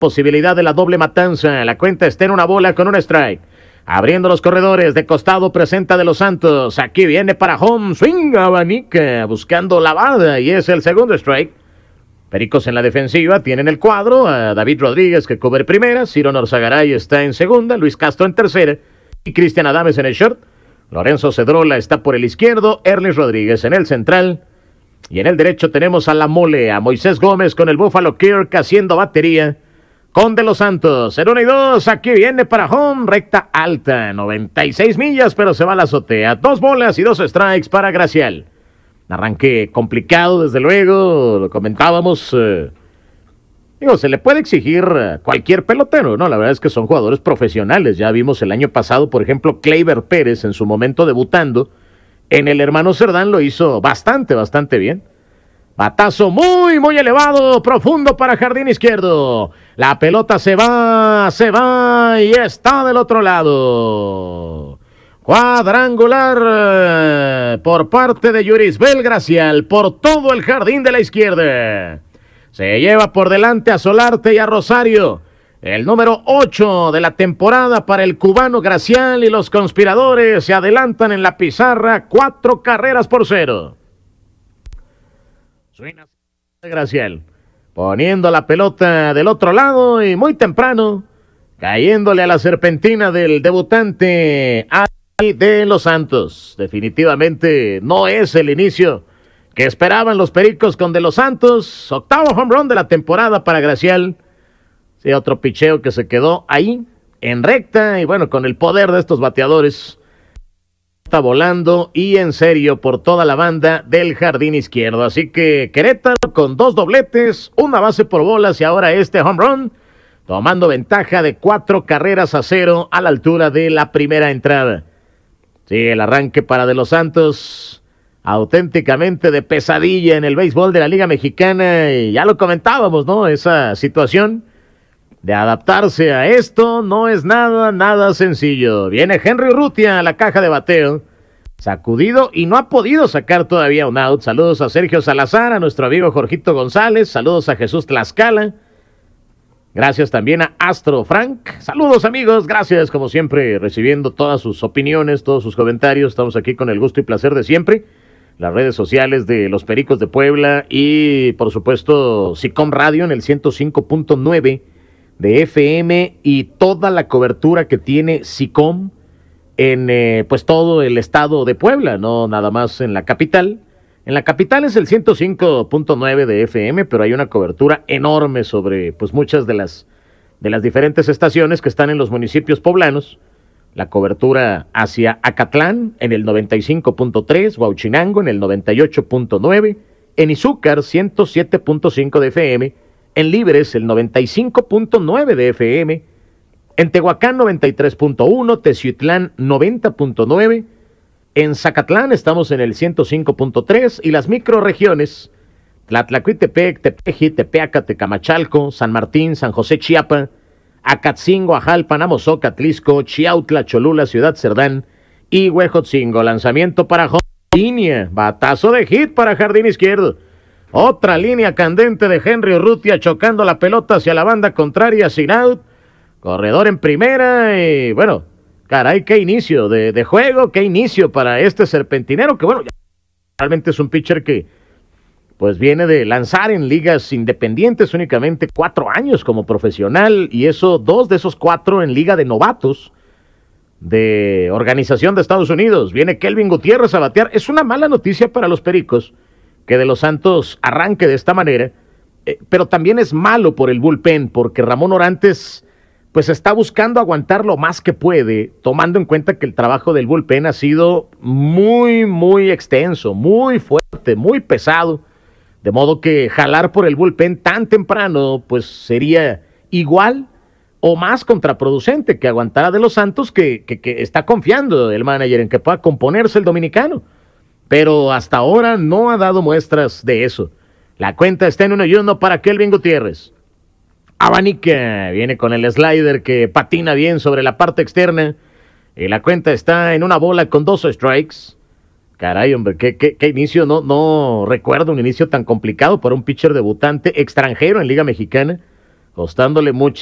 Posibilidad de la doble matanza. La cuenta está en una bola con un strike. Abriendo los corredores, de costado presenta de los Santos. Aquí viene para home, swing, abanica, buscando la bada y es el segundo strike. Pericos en la defensiva tienen el cuadro, a David Rodríguez que cubre primera, Ciro Norzagaray está en segunda, Luis Castro en tercera y Cristian Adames en el short. Lorenzo Cedrola está por el izquierdo, Erlis Rodríguez en el central. Y en el derecho tenemos a la mole, a Moisés Gómez con el Buffalo Kirk haciendo batería. Con de los Santos, en 1 y 2, aquí viene para home, recta alta, 96 millas, pero se va a la azotea. 2 bolas y 2 strikes para Gracial. Arranque complicado, desde luego, lo comentábamos. Se le puede exigir a cualquier pelotero, ¿no? La verdad es que son jugadores profesionales. Ya vimos el año pasado, por ejemplo, Kleiber Pérez en su momento debutando. En el Hermano Cerdán lo hizo bastante bien. Batazo muy elevado, profundo para jardín izquierdo. La pelota se va y está del otro lado. Cuadrangular por parte de Yurisbel Gracial por todo el jardín de la izquierda. Se lleva por delante a Solarte y a Rosario. El número 8 de la temporada para el cubano Gracial y los conspiradores se adelantan en la pizarra 4 carreras por 0. Suena Gracial, poniendo la pelota del otro lado y muy temprano, cayéndole a la serpentina del debutante de los Santos. Definitivamente no es el inicio que esperaban los Pericos con de los Santos. 8º home run de la temporada para Gracial. Sí, otro picheo que se quedó ahí, en recta, y bueno, con el poder de estos bateadores, está volando y en serio por toda la banda del jardín izquierdo. Así que Querétaro con 2 dobletes, 1 base por bolas y ahora este home run, tomando ventaja de 4 carreras a 0 a la altura de la primera entrada. Sí, el arranque para de los Santos, auténticamente de pesadilla en el béisbol de la Liga Mexicana, y ya lo comentábamos, ¿no? Esa situación de adaptarse a esto no es nada sencillo. Viene Henry Urrutia a la caja de bateo, sacudido y no ha podido sacar todavía un out. Saludos a Sergio Salazar, a nuestro amigo Jorgito González, saludos a Jesús Tlaxcala, gracias también a Astro Frank. Saludos amigos, gracias como siempre recibiendo todas sus opiniones, todos sus comentarios. Estamos aquí con el gusto y placer de siempre. Las redes sociales de los Pericos de Puebla y por supuesto SICOM Radio en el 105.9 de FM y toda la cobertura que tiene SICOM en pues todo el estado de Puebla, no nada más en la capital. En la capital es el 105.9 de FM, pero hay una cobertura enorme sobre pues muchas de las diferentes estaciones que están en los municipios poblanos. La cobertura hacia Acatlán en el 95.3, Huauchinango en el 98.9, en Izúcar 107.5 de FM, en Libres el 95.9 de FM, en Tehuacán 93.1, Teciutlán 90.9, en Zacatlán estamos en el 105.3 y las microrregiones Tlatlacuitepec, Tepeji, Tepeaca, Tecamachalco, San Martín, San José Chiapa, Acatzingo, Ajalpan, Amozoc, Atlisco, Chiautla, Cholula, Ciudad Cerdán y Huejotzingo. Lanzamiento para línea, batazo de hit para jardín izquierdo. Otra línea candente de Henry Urrutia chocando la pelota hacia la banda contraria, sin out. Corredor en primera y bueno, caray, qué inicio de juego, qué inicio para este serpentinero que bueno, realmente es un pitcher que pues viene de lanzar en ligas independientes únicamente 4 años como profesional y eso 2 de esos 4 en liga de novatos de organización de Estados Unidos. Viene Kelvin Gutiérrez a batear. Es una mala noticia para los Pericos que de los Santos arranque de esta manera, pero también es malo por el bullpen, porque Ramón Orantes pues está buscando aguantar lo más que puede, tomando en cuenta que el trabajo del bullpen ha sido muy extenso, muy fuerte, muy pesado, de modo que jalar por el bullpen tan temprano pues sería igual o más contraproducente que aguantar a de los Santos, que está confiando el manager en que pueda componerse el dominicano. Pero hasta ahora no ha dado muestras de eso. La cuenta está en 1-1 para Kelvin Gutiérrez. Abanica viene con el slider que patina bien sobre la parte externa. Y la cuenta está en 1 bola con 2 strikes. Caray, hombre, qué inicio. No recuerdo un inicio tan complicado para un pitcher debutante extranjero en Liga Mexicana. costándole mucho